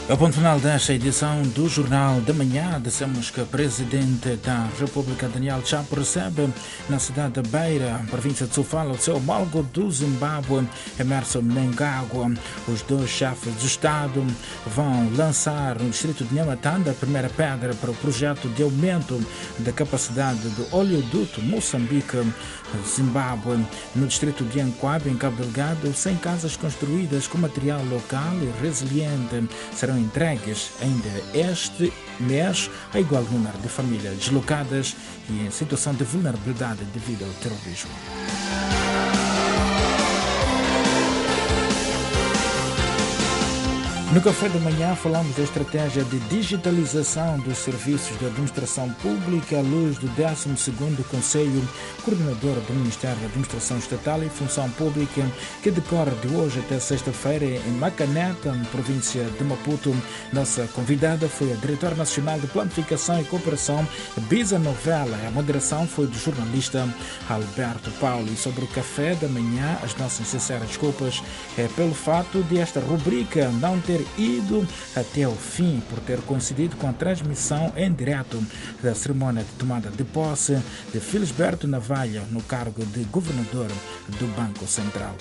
A ponto final desta edição do Jornal da Manhã, dissemos que o Presidente da República, Daniel Chapo, recebe na cidade de Beira, província de Sofala, o seu homólogo do Zimbábue, Emmerson Mnangagwa. Os dois chefes de Estado vão lançar no distrito de Nhamatanda a primeira pedra para o projeto de aumento da capacidade do oleoduto Moçambique-Zimbábue. No distrito de Anquabe, em Cabo Delgado, 100 casas construídas com material local e resiliente serão entregues ainda este mês a igual número de famílias deslocadas e em situação de vulnerabilidade devido ao terrorismo. No café da manhã falamos da estratégia de digitalização dos serviços da administração pública à luz do 12º Conselho Coordenador do Ministério da Administração Estatal e Função Pública, que decorre de hoje até sexta-feira em Macaneta, na província de Maputo. Nossa convidada foi a Diretora Nacional de Planificação e Cooperação, Bisa Novela. A moderação foi do jornalista Alberto Paulo. E sobre o café da manhã, as nossas sinceras desculpas é pelo fato de esta rubrica não ter ido até o fim, por ter coincidido com a transmissão em direto da cerimônia de tomada de posse de Felisberto Navalha no cargo de governador do Banco Central.